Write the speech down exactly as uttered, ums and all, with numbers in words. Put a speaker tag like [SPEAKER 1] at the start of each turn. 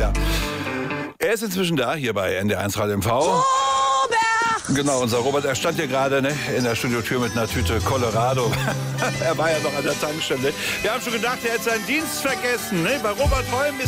[SPEAKER 1] Ja. Er ist inzwischen da, hier bei N D R eins Radio M V.
[SPEAKER 2] Robert!
[SPEAKER 1] Genau, unser Robert, er stand hier gerade ne, in der Studiotür mit einer Tüte Colorado. Er war ja noch an der Tankstelle. Wir haben schon gedacht, er hätte seinen Dienst vergessen. Ne? Bei Robert Holm ist